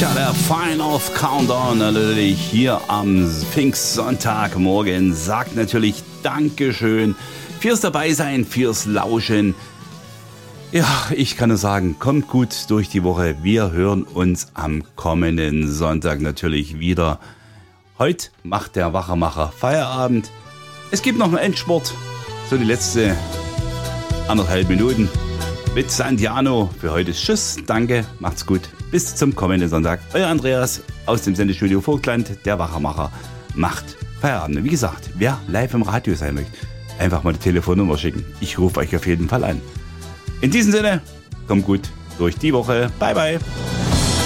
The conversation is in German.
Ja, der Final Countdown natürlich hier am Pfingstsonntagmorgen sagt natürlich Dankeschön fürs Dabeisein, fürs Lauschen. Ja, ich kann nur sagen, kommt gut durch die Woche. Wir hören uns am kommenden Sonntag natürlich wieder. Heute macht der Wachermacher Feierabend. Es gibt noch einen Endspurt, so die letzte 1,5 Minuten mit Santiano. Für heute ist Tschüss, danke, macht's gut. Bis zum kommenden Sonntag. Euer Andreas aus dem Sendestudio Vogtland, der Wachermacher, macht Feierabend. Wie gesagt, wer live im Radio sein möchte, einfach mal die Telefonnummer schicken. Ich rufe euch auf jeden Fall an. In diesem Sinne, kommt gut durch die Woche. Bye, bye.